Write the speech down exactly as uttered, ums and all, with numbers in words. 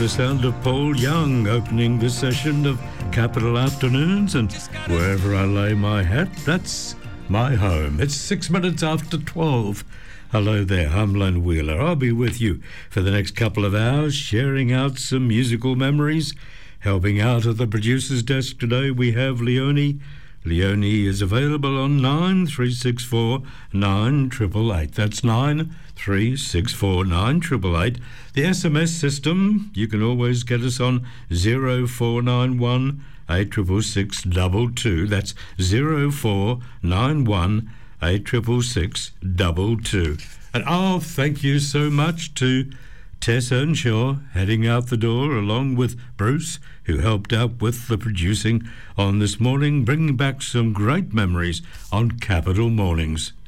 the sound of Paul Young opening the session of Capital Afternoons, and wherever I lay my hat, that's my home. It's six minutes after twelve. Hello there, I'm Len Wheeler. I'll be with you for the next couple of hours, sharing out some musical memories. Helping out at the producer's desk today, we have Leonie. Leonie is available on nine three six four nine eight eight eight. That's nine three six four nine eight eight eight. The S M S system, you can always get us on zero four nine one eight six six six two two. That's zero four nine one eight six six six two two. And oh, thank you so much to Tess Earnshaw heading out the door, along with Bruce, who helped out with the producing on this morning, bringing back some great memories on Capital Mornings.